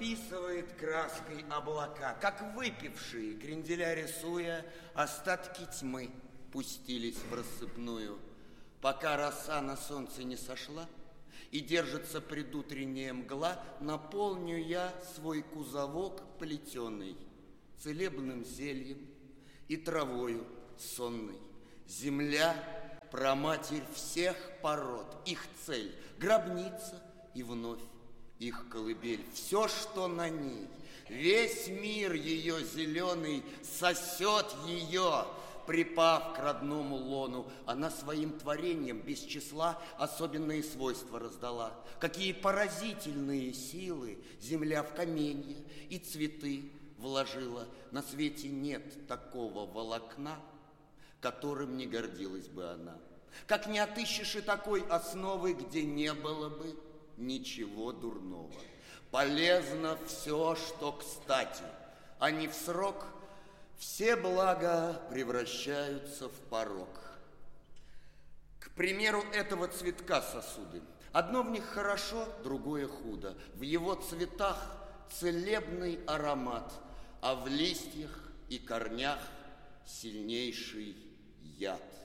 расписывает краской облака, как выпившие, кренделя рисуя, остатки тьмы пустились в рассыпную. Пока роса на солнце не сошла и держится предутренняя мгла, наполню я свой кузовок плетеный целебным зельем и травою сонной. Земля — праматерь всех пород, их цель — гробница и вновь их колыбель. Все, что на ней, весь мир ее зеленый сосет ее, припав к родному лону. Она своим творением без числа особенные свойства раздала. Какие поразительные силы земля в каменья и цветы вложила. На свете нет такого волокна, которым не гордилась бы она. Как не отыщешь и такой основы, где не было бы ничего дурного. Полезно все, что кстати, а не в срок. Все блага превращаются в порок. К примеру этого цветка сосуды. Одно в них хорошо, другое худо. В его цветах целебный аромат, а в листьях и корнях сильнейший яд.